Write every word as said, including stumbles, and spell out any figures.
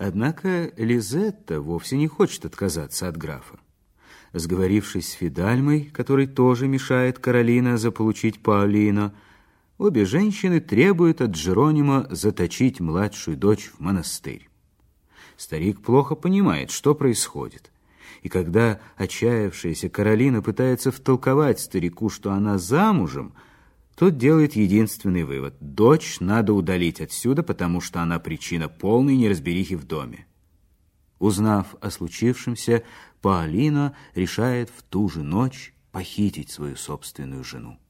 Однако Лизетта вовсе не хочет отказаться от графа. Сговорившись с Фидальмой, который тоже мешает Каролина заполучить Паолино, обе женщины требуют от Джеронима заточить младшую дочь в монастырь. Старик плохо понимает, что происходит, и когда отчаявшаяся Каролина пытается втолковать старику, что она замужем, тот делает единственный вывод: дочь надо удалить отсюда, потому что она причина полной неразберихи в доме. Узнав о случившемся, Паолино решает в ту же ночь похитить свою собственную жену.